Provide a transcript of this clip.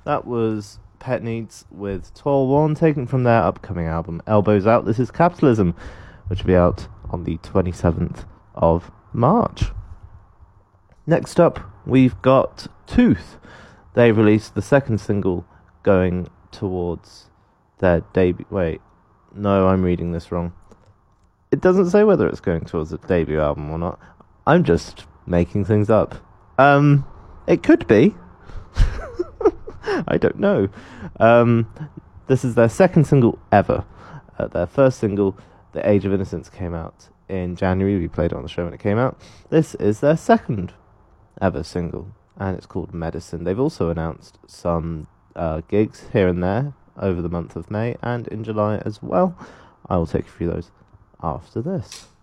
That was Pet Needs with Toil Worn, taken from their upcoming album Elbows Out. This is Capitalism, which will be out on the 27th of March. Next up, we've got Tooth. They released the second single going towards their debut. Wait, no, I'm reading this wrong. It doesn't say whether it's going towards a debut album or not. I'm just making things up. It could be. I don't know. This is their second single ever. Their first single, The Age of Innocence, came out in January. We played it on the show when it came out. This is their second ever single, and it's called Medicine. They've also announced some gigs here and there over the month of May and in July as well. I will take you through those after this.